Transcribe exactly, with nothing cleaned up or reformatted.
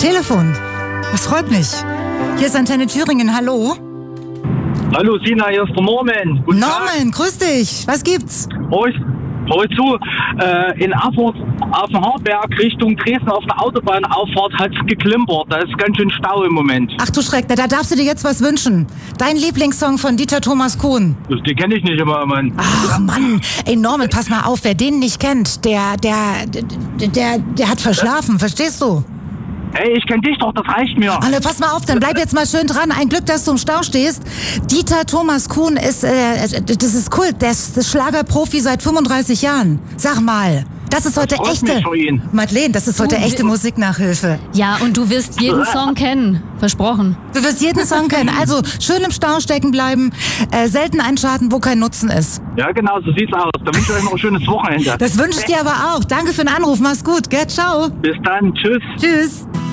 Telefon. Das freut mich. Hier ist Antenne Thüringen, hallo. Hallo Sina, hier ist der Norman. Guten Norman, grüß dich. Was gibt's? Hör ich, hör ich zu, äh, in Erfurt auf dem Harberg Richtung Dresden auf der Autobahnauffahrt hat's geklimpert. Da ist ganz schön Stau im Moment. Ach du Schreck, da darfst du dir jetzt was wünschen. Dein Lieblingssong von Dieter Thomas Kuhn. Die kenne ich nicht immer, Mann. Ach Mann, ey Norman, pass mal auf, wer den nicht kennt, der, der, der, der, der hat verschlafen, verstehst du? Hey, ich kenn dich doch, das reicht mir. Alle, pass mal auf, dann bleib jetzt mal schön dran. Ein Glück, dass du im Stau stehst. Dieter Thomas Kuhn ist, äh, das ist Kult, der ist, ist Schlagerprofi seit fünfunddreißig Jahren. Sag mal, das ist heute freut echte... mich für ihn. Madeleine, das ist heute echte Musiknachhilfe. Ja, und du wirst jeden Song kennen. Versprochen. Du wirst jeden Song kennen. Also, schön im Stau stecken bleiben, äh, selten einschalten, wo kein Nutzen ist. Ja, genau, so sieht's aus. Da wünsche ich euch noch ein schönes Wochenende. Das wünsche ich dir aber auch. Danke für den Anruf, mach's gut, gell? Ciao. Bis dann, tschüss. Tschüss.